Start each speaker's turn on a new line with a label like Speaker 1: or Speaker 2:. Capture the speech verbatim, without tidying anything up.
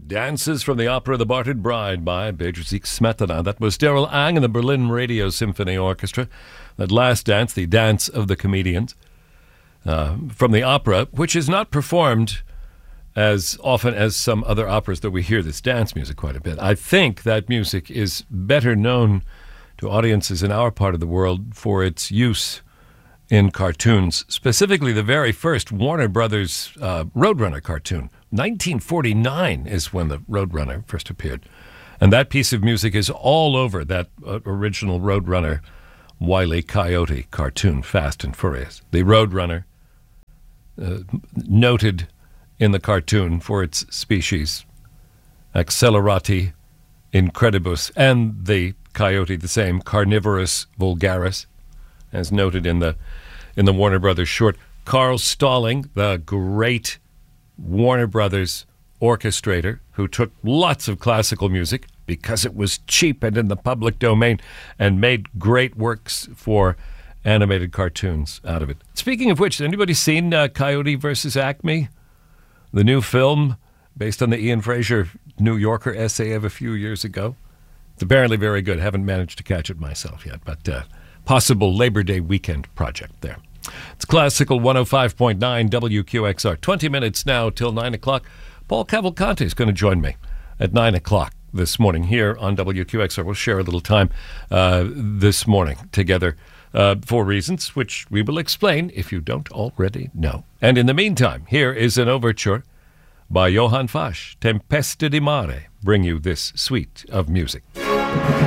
Speaker 1: Dances from the opera The Bartered Bride by Bedřich Smetana. That was Daryl Ang and the Berlin Radio Symphony Orchestra. That last dance, the Dance of the Comedians, uh, from the opera, which is not performed as often as some other operas, though we hear this dance music quite a bit. I think that music is better known to audiences in our part of the world for its use in cartoons, specifically the very first Warner Brothers uh, Roadrunner cartoon. nineteen forty-nine is when the Roadrunner first appeared. And that piece of music is all over that uh, original Roadrunner Wile E. Coyote cartoon, Fast and Furious. The Roadrunner, uh, noted in the cartoon for its species, Accelerati incredibus, and the coyote the same, Carnivorus vulgaris, as noted in the in the Warner Brothers short. Carl Stalling, the great Warner Brothers orchestrator who took lots of classical music because it was cheap and in the public domain and made great works for animated cartoons out of it. Speaking of which, has anybody seen uh, Coyote versus Acme? The new film based on the Ian Fraser New Yorker essay of a few years ago. It's apparently very good. Haven't managed to catch it myself yet, but uh, possible Labor Day weekend project there. It's Classical one oh five point nine W Q X R. twenty minutes now till nine o'clock. Paul Cavalcante is going to join me at nine o'clock this morning here on W Q X R. We'll share a little time uh, this morning together uh, for reasons which we will explain if you don't already know. And in the meantime, here is an overture by Johann Fasch, Tempesta di Mare, bring you this suite of music.